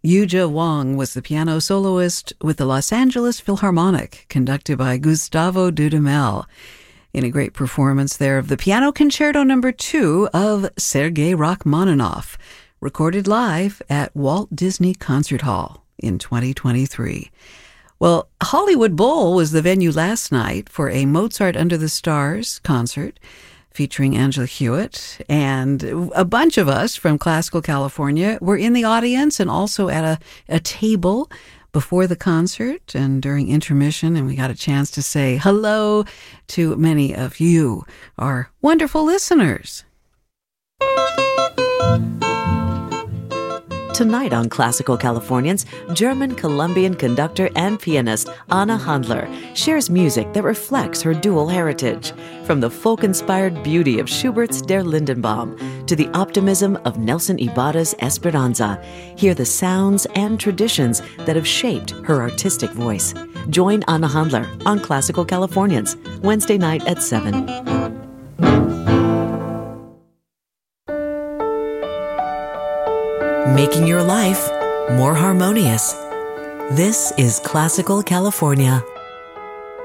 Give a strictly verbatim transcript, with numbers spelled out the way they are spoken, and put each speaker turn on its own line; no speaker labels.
Yuja Wang was the piano soloist with the Los Angeles Philharmonic, conducted by Gustavo Dudamel, in a great performance there of the Piano Concerto Number Two of Sergei Rachmaninoff, recorded live at Walt Disney Concert Hall in twenty twenty-three. Well, Hollywood Bowl was the venue last night for a Mozart Under the Stars concert featuring Angela Hewitt, and a bunch of us from Classical California were in the audience and also at a, a table before the concert and during intermission, and we got a chance to say hello to many of you, our wonderful listeners.
Tonight on Classical Californians, German-Colombian conductor and pianist Anna Handler shares music that reflects her dual heritage, from the folk-inspired beauty of Schubert's Der Lindenbaum to the optimism of Nelson Ibarra's Esperanza. Hear the sounds and traditions that have shaped her artistic voice. Join Anna Handler on Classical Californians, Wednesday night at seven. Making your life more harmonious. This is Classical California.